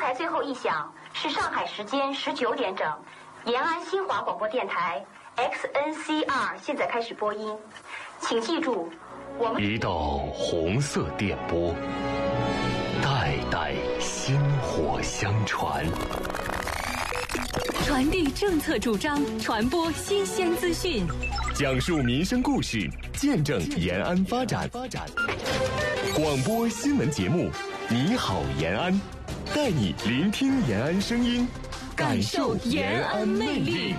台最后一响是上海时间19点整，延安新华广播电台 XNCR 现在开始播音，请记住，我们一道红色电波，代代薪火相传， 传递政策主张，传播新鲜资讯， 讲述民生故事，见证延安发展。广播新闻节目，你好延安，带你聆听延安声音，感受延安魅力。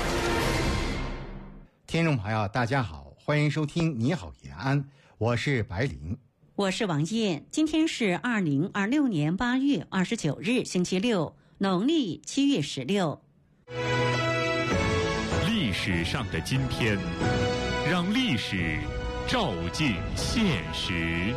听众朋友大家好，欢迎收听你好延安，我是白灵， 我是王燕。今天是2026年8月29日星期六，农历7月16。 历史上的今天，让历史照进现实。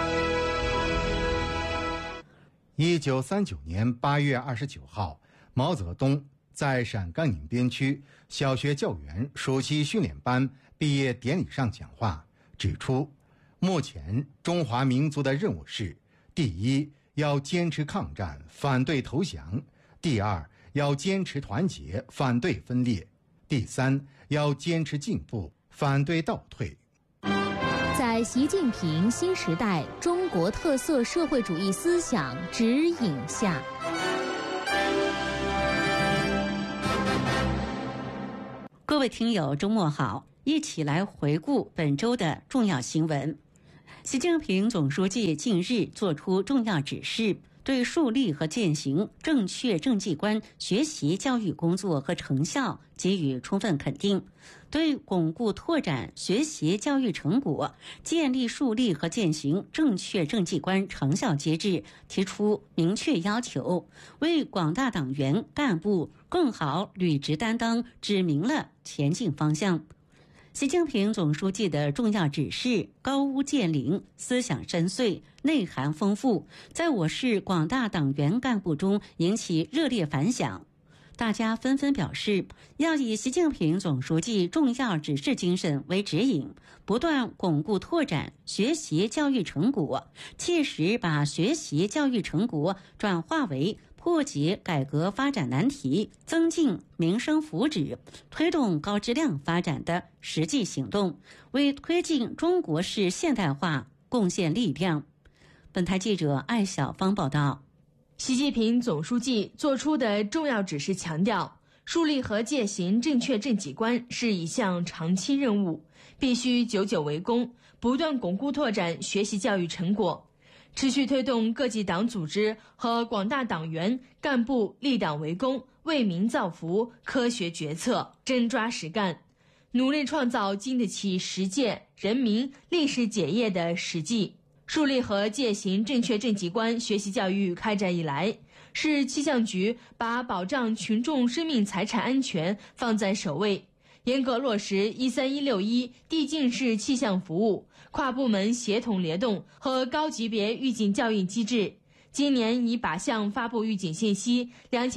1939年8月29号，毛泽东在陕甘宁边区小学教员暑期训练班毕业典礼上讲话，指出，目前中华民族的任务是：第一，要坚持抗战，反对投降；第二，要坚持团结，反对分裂；第三，要坚持进步，反对倒退。 在习近平新时代中国特色社会主义思想指引下， 各位听友，周末好，一起来回顾本周的重要新闻。习近平总书记近日作出重要指示，对树立和践行正确政绩观学习教育工作和成效给予充分肯定，对巩固拓展学习教育成果，建立树立和践行正确政绩观成效机制提出明确要求，为广大党员干部更好履职担当指明了前进方向。习近平总书记的重要指示高屋建瓴，思想深邃，内涵丰富，在我市广大党员干部中引起热烈反响。大家纷纷表示，要以习近平总书记重要指示精神为指引，不断巩固拓展学习教育成果，切实把学习教育成果转化为破解改革发展难题、增进民生福祉、推动高质量发展的实际行动，为推进中国式现代化贡献力量。本台记者艾小芳报道。 习近平总书记作出的重要指示强调，树立和践行正确政绩观是一项长期任务，必须久久为功，不断巩固拓展学习教育成果，持续推动各级党组织和广大党员干部立党为公，为民造福，科学决策，真抓实干，努力创造经得起实践、人民、历史检验的实际。树立和践行正确政绩观学习教育开展以来，市气象局把保障群众生命财产安全放在首位，严格落实13161递进式气象服务、跨部门协同联动和高级别预警教育机制。今年已靶向发布预警信息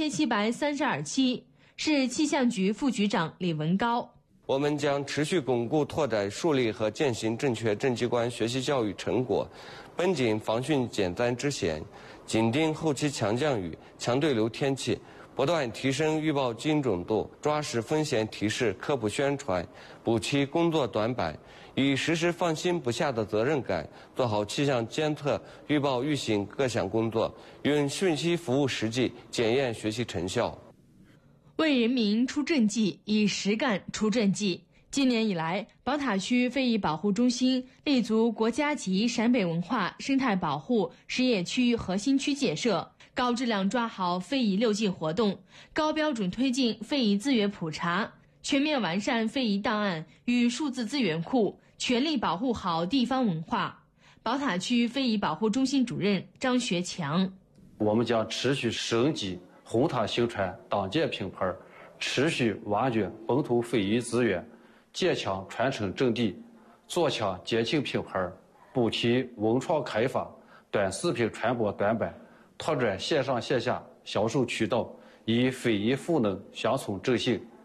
2732期。市气象局副局长李文高。 我们将持续巩固拓展树立和践行正确政绩观学习教育成果，绷紧防汛减灾之弦，紧盯后期强降雨、强对流天气，不断提升预报精准度，抓实风险提示科普宣传，补齐工作短板，以时时放心不下的责任感，做好气象监测、预报预警各项工作，用讯息服务实际，检验学习成效。 为人民出政绩，以实干出政绩。今年以来，宝塔区非遗保护中心立足国家级陕北文化生态保护实验区核心区建设，高质量抓好非遗6进活动，高标准推进非遗资源普查，全面完善非遗档案与数字资源库，全力保护好地方文化。宝塔区非遗保护中心主任张学强： 我们将持续升级红塔新传党建品牌，持续挖掘本土非遗资源，坚强传承阵地，做强节庆品牌，补齐文创开发、短视频传播短板，拓展线上线下销售渠道，以非遗赋能乡村振兴、